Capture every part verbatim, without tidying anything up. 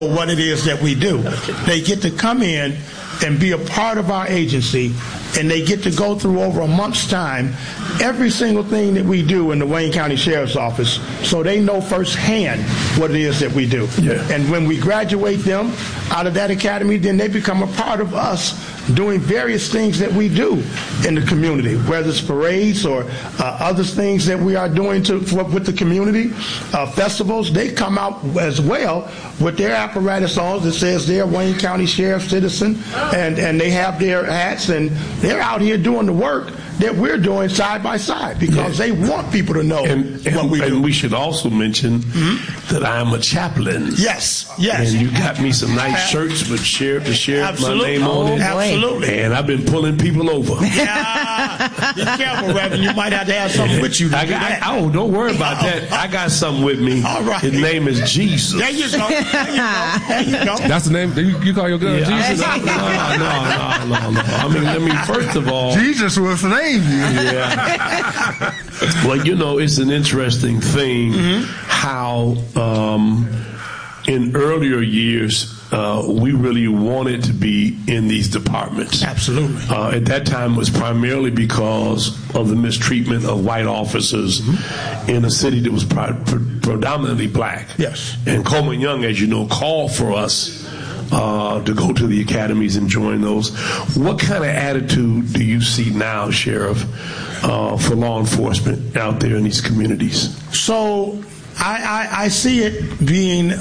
what it is that we do. They get to come in and be a part of our agency, and they get to go through over a month's time every single thing that we do in the Wayne County Sheriff's Office, so they know firsthand what it is that we do. Yeah. And when we graduate them out of that academy, then they become a part of us doing various things that we do in the community, whether it's parades or uh, other things that we are doing to, for, with the community, uh, festivals. They come out as well with their apparatus on that says they're Wayne County Sheriff Citizen, and, and they have their hats, and they're out here doing the work that we're doing side by side, because yeah. they want people to know and, what and, we do. And we should also mention mm-hmm. that I'm a chaplain. Yes, yes. And you got me some nice shirts with sheriff, the sheriff, Absolutely. my name on it. Absolutely. And I've been pulling people over. Yeah. Be careful, Reverend. You might have to have something with you to I do got, that. I, oh, don't worry about that. I got something with me. All right. His name is Jesus. There you go. There you go. There you go. That's the name? You, you call your gun yeah. Jesus? No, no, no, no, no. I mean, I mean, first of all, Jesus will save you. Yeah. Well, you know, it's an interesting thing mm-hmm. how um, in earlier years uh, we really wanted to be in these departments. Absolutely. Uh, at that time, it was primarily because of the mistreatment of white officers mm-hmm. in a city that was pre- pre- predominantly black. Yes. And Coleman Young, as you know, called for us Uh, to go to the academies and join those. What kind of attitude do you see now, Sheriff, uh, for law enforcement out there in these communities? So I, I, I see it being uh,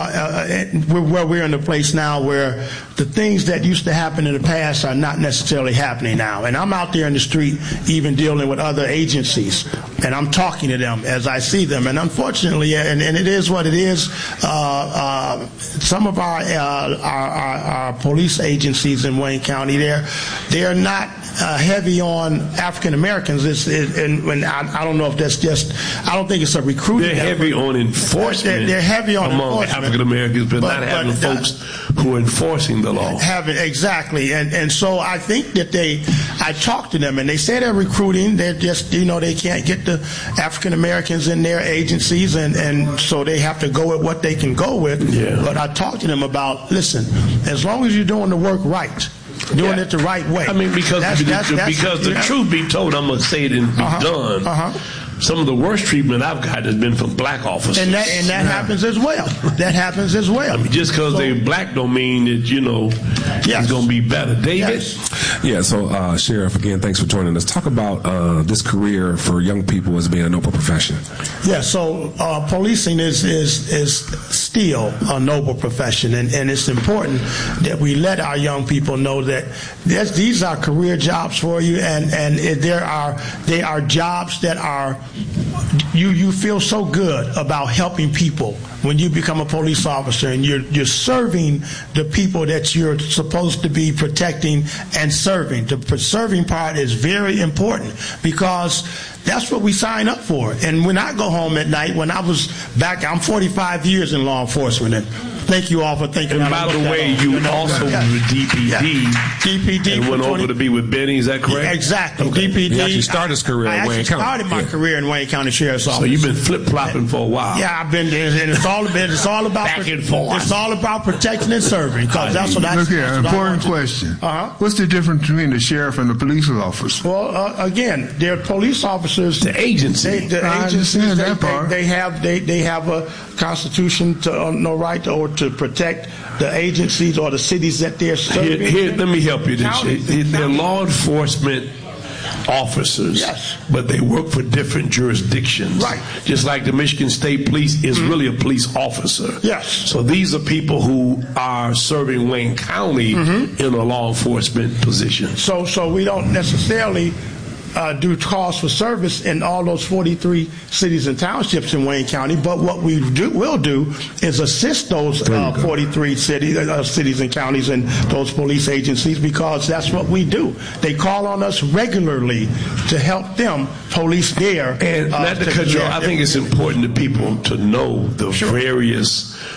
uh, where we're in a place now where the things that used to happen in the past are not necessarily happening now. And I'm out there in the street even dealing with other agencies, and I'm talking to them as I see them. And unfortunately, and, and it is what it is, uh, uh, some of our, uh, our, our, our police agencies in Wayne County, they're, they're not uh, heavy on African Americans. It's, it, and, and I, I don't know if that's just, I don't think it's a recruiting. They're heavy on enforcement. They're, they're heavy on among enforcement. African Americans, but, but not having but, uh, folks who are enforcing the law. Having, exactly. And and so I think that they, I talked to them, and they say they're recruiting. They're just, you know, they can't get the African Americans in their agencies, and, and so they have to go with what they can go with. Yeah. But I talked to them about, listen, as long as you're doing the work right, doing Yeah. it the right way. I mean, because that's, the, that's, that's, because the know. truth be told, I'm going to say it and be uh-huh. done. Uh-huh. Some of the worst treatment I've got has been from black officers. And that and that yeah. happens as well. That happens as well. I mean, just because so, they're black don't mean that, you know, yes. it's going to be better. David? Yes. Yeah, so, uh, Sheriff, again, thanks for joining us. Talk about uh, this career for young people as being a noble profession. Yeah, so uh, policing is, is, is still a noble profession, and, and it's important that we let our young people know that these are career jobs for you, and, and it, there are they are jobs that are You you feel so good about helping people when you become a police officer, and you're you're serving the people that you're supposed to be protecting and serving. The serving part is very important, because that's what we sign up for. And when I go home at night, when I was back, I'm forty-five years in law enforcement, and thank you all for thinking. And by the way, you also yeah. were D P D. Yeah. D P D. And went over to be with Benny, is that correct? Yeah, exactly. Okay. D P D. You actually started his career I in Wayne County. I started my yeah. career in Wayne County Sheriff's Office. So you've been flip-flopping for a while. Yeah, I've been there, and it's all about, it's all about, back and forth. It's all about protecting and serving, because that's what I. Look here, important question. Uh-huh. What's the difference between the sheriff and the police officer? Well, uh, again, they're police officers. The agency. They, the I agencies. understand They, that part. they, they have they, they have a constitution to uh, no right to, or to protect the agencies or the cities that they're serving. Here, here, let me help you. This, County. they're law enforcement officers, yes. but they work for different jurisdictions. Right. Just like the Michigan State Police is mm-hmm. really a police officer. Yes. So these are people who are serving Wayne County mm-hmm. in a law enforcement position. So, so we don't necessarily Uh, do calls for service in all those forty-three cities and townships in Wayne County, but what we do, will do is assist those uh, forty-three cities, uh, cities and counties and those police agencies, because that's what we do. They call on us regularly to help them police their. And uh, not to cut you off, I think it's important to people to know the sure. various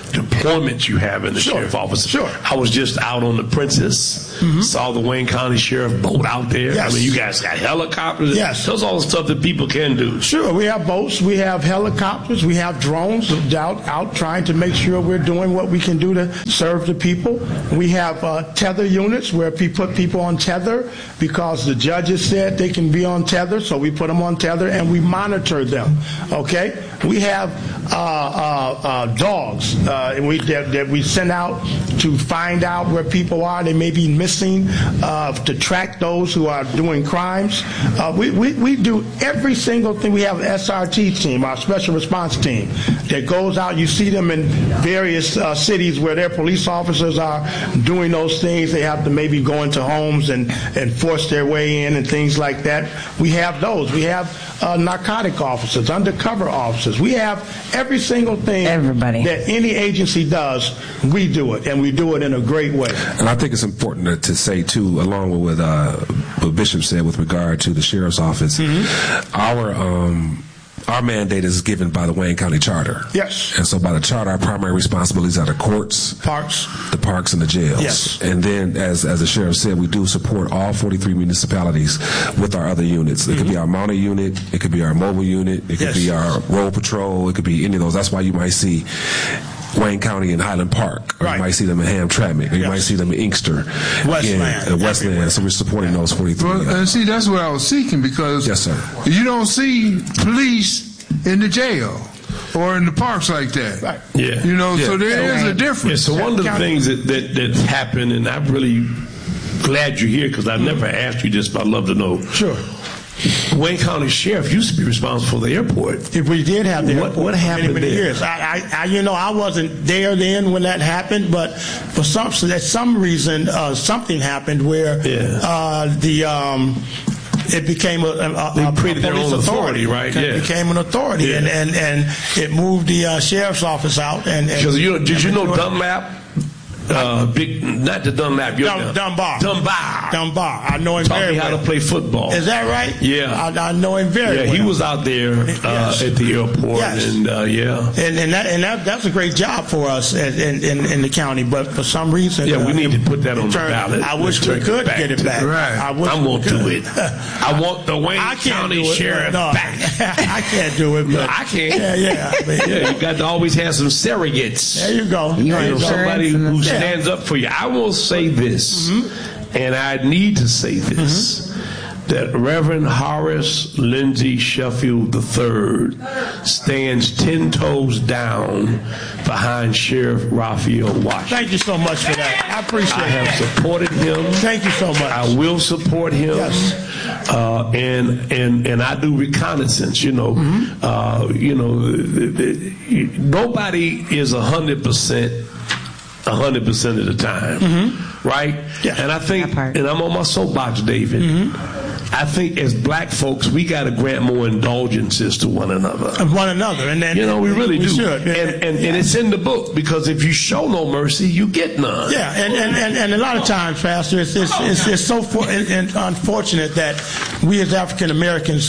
deployments you have in the Sure. sheriff office. Sure. I was just out on the Princess, mm-hmm. saw the Wayne County Sheriff boat out there. Yes. I mean, you guys got helicopters. Yes. That's all the stuff that people can do. Sure, we have boats, we have helicopters, we have drones out, out trying to make sure we're doing what we can do to serve the people. We have uh, tether units where we put people on tether because the judges said they can be on tether, so we put them on tether and we monitor them. Okay, we have uh, uh, uh, dogs uh, we, that, that we send out to find out where people are. They may be missing, uh, to track those who are doing crimes. Uh, we, we, we do every single thing. We have an S R T team, our special response team, that goes out. You see them in various uh, cities where their police officers are doing those things. They have to maybe go into homes and, and force their way in and things like that. We have those. We have uh, narcotic officers, undercover officers. We have every single thing Everybody. that any agency does, we do it, and we do it in a great way. And I think it's important to, to say, too, along with what, uh, what Bishop said with regard to the sheriff's office, mm-hmm. our um, our mandate is given by the Wayne County Charter. Yes. And so by the charter, our primary responsibilities are the courts, Parks, the parks, and the jails. Yes. And then, as as the sheriff said, we do support all forty-three municipalities with our other units. It mm-hmm. could be our mounted unit, it could be our mobile unit, it could yes. be our road patrol, it could be any of those. That's why you might see Wayne County in Highland Park, or right. you might see them in Hamtramck, or you yes. might see them in Inkster, Westland, in, uh, Westland. So we're supporting those forty-three. Well, and see, that's what I was seeking, because yes, sir. you don't see police in the jail or in the parks like that. Right. Yeah. You know, Yeah. so there is a difference. Yeah, so one of the things that, that, that's happened, and I'm really glad you're here because I never asked you this, but I'd love to know. Sure. Wayne County Sheriff used to be responsible for the airport. If we did have the What- airport what for happened many, many there? years. I, I, I, you know, I wasn't there then when that happened, but for some, for some reason, uh, something happened where Yeah. uh, the um, it became a, a, They a, a created their police own authority, right? It Yeah. became an authority, Yeah. and, and, and it moved the uh, sheriff's office out. And, and Because you know, did you know and- Dunlap? Uh, big, not the Dunlap. You're Dun, Dunbar. Dunbar. Dunbar. I know him Taught very me how well. to play football. Is that right? Yeah. I, I know him very Yeah, well. he was out there uh, Yes. at the airport, Yes. and uh, yeah. And, and that and that that's a great job for us in, in, in, in the county, but for some reason, Yeah, we uh, need to put that it on the turned- ballot. I wish Let's we turn it could back get it to- back. Right. I, wish I we won't could. do it. I want the Wayne I can't County do it. Sheriff No. back. I can't do it. No, But I can. Yeah, yeah. I mean, Yeah, you got to always have some surrogates. There you go. You There know, you You know, go. somebody Insurance who and- stands up for you. I will say this, Mm-hmm. and I need to say this, that Reverend Horace Lindsay Sheffield the third stands ten toes down behind Sheriff Raphael Washington. Thank you so much for that. I appreciate I have that. supported him. Thank you so much. I will support him. Yes. Uh, and and and I do reconnaissance. You know, Mm-hmm. uh, you know, the, the, nobody is a hundred percent, a hundred percent of the time, Mm-hmm. right? Yeah. And I think, That part. and I'm on my soapbox, David. Mm-hmm. I think as black folks, we got to grant more indulgences to one another. Of one another, and then You know, we really do. should. And, and, and it's in the book, because if you show no mercy, you get none. Yeah, and, and, and, and a lot of times, Pastor, it's, it's, it's, it's so for, and, and unfortunate that we as African Americans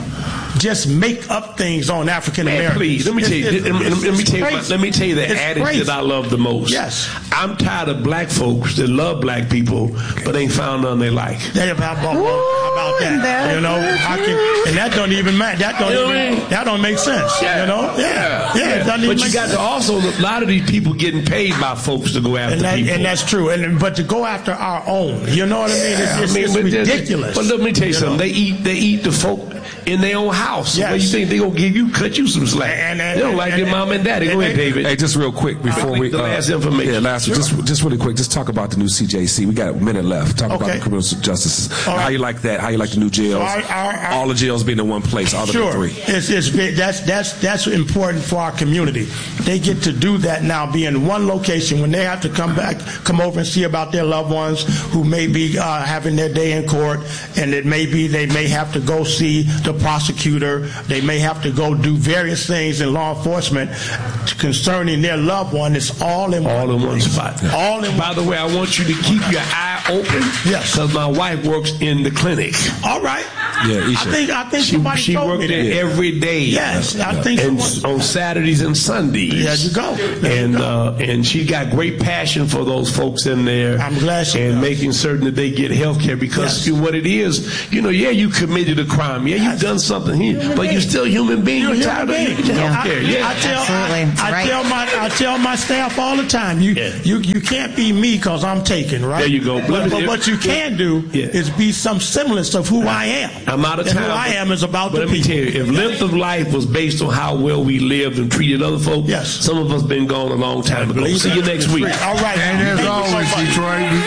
just make up things on African Man, Americans. please, let me tell you, It's- let me, it's- let me it's tell you, crazy. let me tell you the It's adage crazy. that I love the most. Yes. I'm tired of black folks that love black people, but ain't found none they like. They about, about, how about that? that's You know, I can, and that don't even matter. That don't You know what I even, mean? that don't make sense. You know, yeah, yeah. It doesn't even But you make got sense. to also, a lot of these people getting paid by folks to go after And, that, people. and that's true. And but to go after our own, you know what I mean? It's, it's, I mean, it's but there's- ridiculous. But let me tell you, You something. know? They eat. They eat the folk in their own house. Yes. What you think they gonna give you? Cut you some slack. And- and- they don't like and- your mom and daddy. and Go ahead, they- David. Hey, just real quick before Quickly, we the uh, last information. Yeah, last Sure. just just really quick. Just talk about the new C J C. We got a minute left. Talk about Okay. the criminal justice. All How right. you like that? How you like the new jails? Our- our- our- all the jails being in one place. All the Sure, three. it's, it's ve- that's that's that's important for our community. They get to do that now, be in one location when they have to come back, come over and see about their loved ones who may be uh, having their day in court, and it may be they may have to go see the prosecutor. They may have to go do various things in law enforcement concerning their loved one. It's all in All one in one place. spot. All in. By the way, I want you to keep your eye open. Yes. Because my wife works in the clinic. All right. Yeah, Isha. I think I think She, somebody she told worked me there that. every day. Yes, I think and someone- on Saturdays and Sundays. There you go. There and you go. Uh, and she got great passion for those folks in there. I'm glad she and does. making certain that they get health care because Yes. you know, what it is, you know, yeah, you committed a crime, yeah, you've done something here, Human but you're being. still a human being. You're a You're human tired being. of your Yeah, health care. I, Yeah, I tell, Absolutely. I, I Right. tell my I tell my staff all the time. You Yeah. you you can't be me because I'm taken, right? There you go. But, Let me- but what you can do Yeah. is be some semblance of who I am. I'm out of and time. Who I am is about but the let me people. tell you, if length of life was based on how well we lived and treated other folks, Yes. some of us been gone a long time ago. Believe See you that. next week. All right. And Thank as you so always, much. Detroit, we